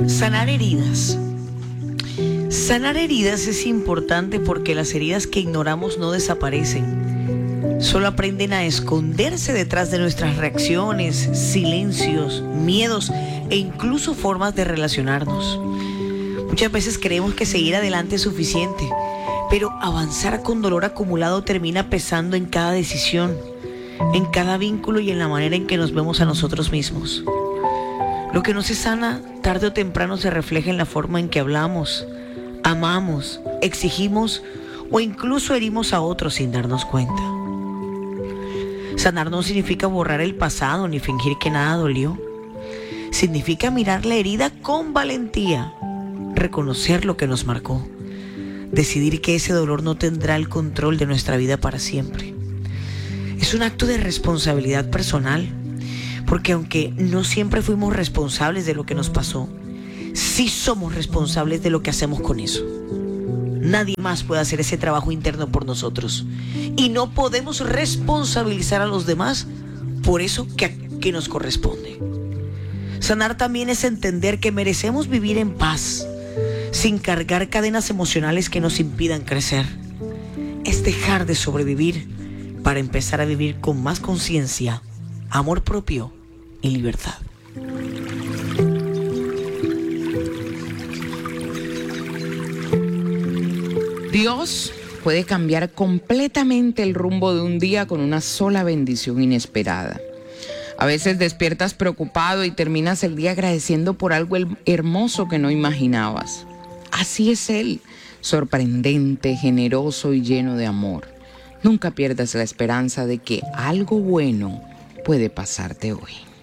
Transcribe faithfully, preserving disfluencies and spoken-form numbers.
Sanar heridas. Sanar heridas es importante porque las heridas que ignoramos no desaparecen. Solo aprenden a esconderse detrás de nuestras reacciones, silencios, miedos e incluso formas de relacionarnos. Muchas veces creemos que seguir adelante es suficiente, pero avanzar con dolor acumulado termina pesando en cada decisión, en cada vínculo y en la manera en que nos vemos a nosotros mismos. Lo que no se sana, tarde o temprano se refleja en la forma en que hablamos, amamos, exigimos o incluso herimos a otros sin darnos cuenta. Sanar no significa borrar el pasado ni fingir que nada dolió. Significa mirar la herida con valentía, reconocer lo que nos marcó, decidir que ese dolor no tendrá el control de nuestra vida para siempre. Es un acto de responsabilidad personal, porque aunque no siempre fuimos responsables de lo que nos pasó, sí somos responsables de lo que hacemos con eso. Nadie más puede hacer ese trabajo interno por nosotros. Y no podemos responsabilizar a los demás por eso que, que nos corresponde. Sanar también es entender que merecemos vivir en paz, sin cargar cadenas emocionales que nos impidan crecer. Es dejar de sobrevivir para empezar a vivir con más conciencia, amor propio y libertad. Dios puede cambiar completamente el rumbo de un día con una sola bendición inesperada. A veces despiertas preocupado y terminas el día agradeciendo por algo hermoso que no imaginabas. Así es Él, sorprendente, generoso y lleno de amor. Nunca pierdas la esperanza de que algo bueno puede pasarte hoy.